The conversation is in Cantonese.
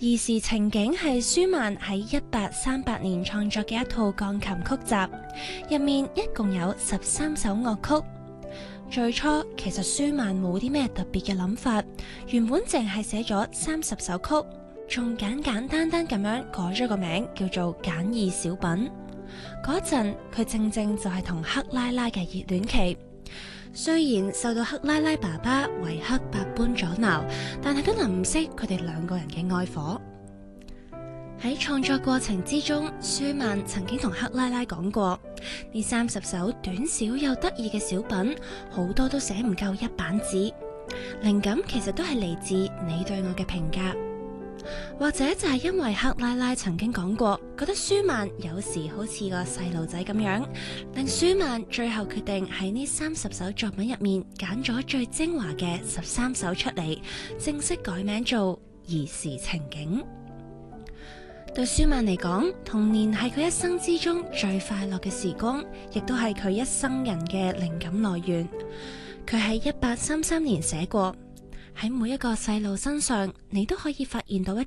兒時情景係舒曼喺1838年創作嘅一套鋼琴曲集，入面一共有13首樂曲。最初其實舒曼冇啲咩特別嘅諗法，原本淨係寫咗30首曲，仲簡簡單單咁樣改咗個名叫做簡易小品。嗰陣佢正正就係同克拉拉嘅熱戀期，雖然受到克拉拉爸爸維克百般阻撓，但係都淋唔熄佢哋兩個人嘅愛火。喺創作過程之中，舒曼曾經同克拉拉講過，呢30首短小又得意嘅小品，好多都寫唔夠1版紙。靈感其實都係嚟自你對我嘅評價，或者就係因為克拉拉曾經講過，覺得舒曼有時好似個細路仔咁樣，令舒曼最後決定喺呢30首作品入面揀咗最精華嘅13首出嚟，正式改名做兒時情景。對舒曼嚟講，童年係佢一生之中最快樂嘅時光，亦都係佢一生人嘅靈感來源。佢喺1833年寫過，喺每一個細路身上，你都可以發現到一